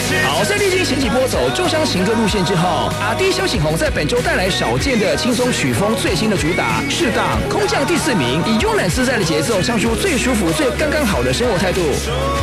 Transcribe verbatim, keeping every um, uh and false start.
好，在历经前几波走重伤行歌路线之后，阿弟萧景宏在本周带来少见的轻松曲风，最新的主打《适当》空降第四名，以慵懒自在的节奏唱出最舒服、最刚刚好的生活态度。